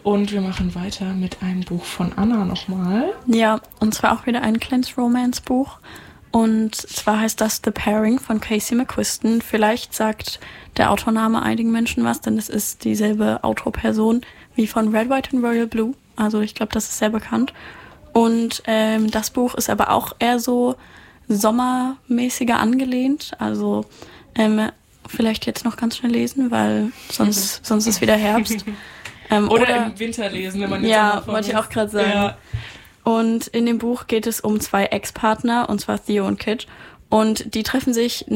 Und wir machen weiter mit einem Buch von Anna nochmal. Ja, und zwar auch wieder ein kleines Romance-Buch. Und zwar heißt das The Pairing von Casey McQuiston. Vielleicht sagt der Autorname einigen Menschen was, denn es ist dieselbe Autorperson wie von Red, White and Royal Blue. Also ich glaube, das ist sehr bekannt. Und das Buch ist aber auch eher so sommermäßiger angelehnt. Also vielleicht jetzt noch ganz schnell lesen, weil sonst ist wieder Herbst. Oder im Winter lesen, wenn man jetzt ja, wollte ich auch gerade sagen. Ja. Und in dem Buch geht es um 2 Ex-Partner, und zwar Theo und Kit. Und die treffen sich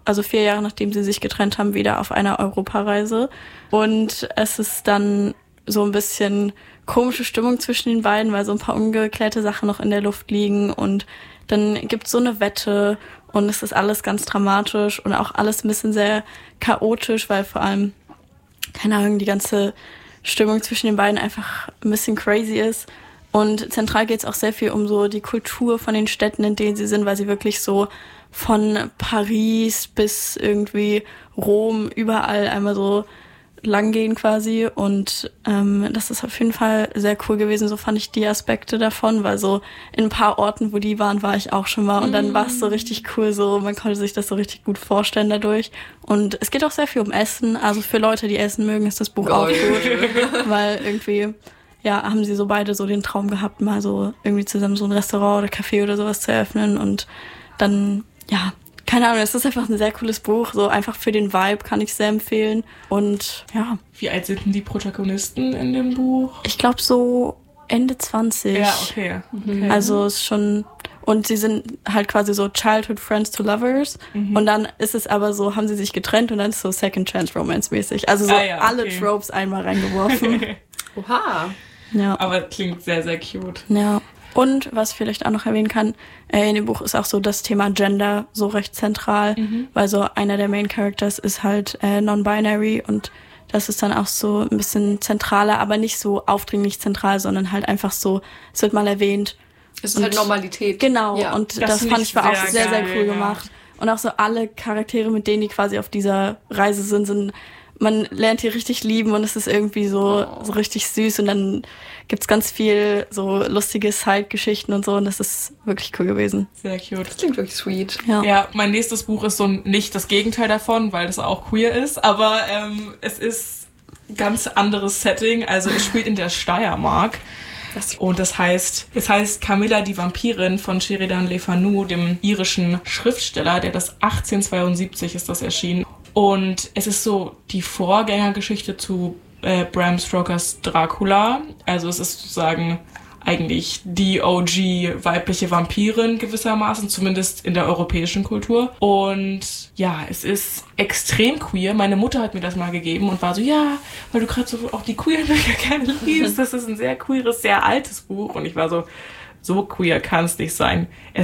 4 Jahre nachdem sie sich getrennt haben, wieder auf einer Europareise. Und es ist dann so ein bisschen komische Stimmung zwischen den beiden, weil so ein paar ungeklärte Sachen noch in der Luft liegen. Und dann gibt's so eine Wette und es ist alles ganz dramatisch und auch alles ein bisschen sehr chaotisch, weil vor allem, keine Ahnung, die ganze Stimmung zwischen den beiden einfach ein bisschen crazy ist. Und zentral geht es auch sehr viel um so die Kultur von den Städten, in denen sie sind, weil sie wirklich so von Paris bis irgendwie Rom überall einmal so lang gehen quasi. Und das ist auf jeden Fall sehr cool gewesen. So fand ich die Aspekte davon, weil so in ein paar Orten, wo die waren, war ich auch schon mal. Und dann war es so richtig cool, so man konnte sich das so richtig gut vorstellen dadurch. Und es geht auch sehr viel um Essen. Also für Leute, die Essen mögen, ist das Buch auch gut. Weil irgendwie, ja, haben sie so beide so den Traum gehabt, mal so irgendwie zusammen so ein Restaurant oder Café oder sowas zu eröffnen. Und dann, ja, keine Ahnung, es ist einfach ein sehr cooles Buch. So einfach für den Vibe kann ich sehr empfehlen. Und ja. Wie alt sind denn die Protagonisten in dem Buch? Ich glaube so Ende 20. Ja, okay. Also es ist schon... Und sie sind halt quasi so Childhood Friends to Lovers. Und dann ist es aber so, haben sie sich getrennt und dann ist es so Second Chance Romance mäßig. Also so alle Tropes einmal reingeworfen. Oha. Ja. Aber klingt sehr, sehr cute. Ja. Und was ich vielleicht auch noch erwähnen kann, in dem Buch ist auch so das Thema Gender so recht zentral, weil so einer der Main Characters ist halt non-binary und das ist dann auch so ein bisschen zentraler, aber nicht so aufdringlich zentral, sondern halt einfach so, es wird mal erwähnt. Es ist halt Normalität. Genau, ja. und das fand ich war auch sehr, sehr cool ja. gemacht. Und auch so alle Charaktere, mit denen die quasi auf dieser Reise sind, man lernt die richtig lieben und es ist irgendwie so richtig süß und dann gibt's ganz viel so lustige Side-Geschichten und so und das ist wirklich cool gewesen. Sehr cute. Das klingt wirklich sweet. Ja, mein nächstes Buch ist so nicht das Gegenteil davon, weil das auch queer ist, aber es ist ein ganz anderes Setting. Also es spielt in der Steiermark. Und es heißt Camilla die Vampirin von Sheridan Le Fanu, dem irischen Schriftsteller, der das 1872 ist das erschienen. Und es ist so die Vorgängergeschichte zu Bram Stokers Dracula. Also es ist sozusagen eigentlich die OG weibliche Vampirin gewissermaßen, zumindest in der europäischen Kultur. Und ja, es ist extrem queer. Meine Mutter hat mir das mal gegeben und war so, ja, weil du gerade so auch die queeren Bücher gerne liest. Das ist ein sehr queeres, sehr altes Buch. Und ich war so queer kann es nicht sein.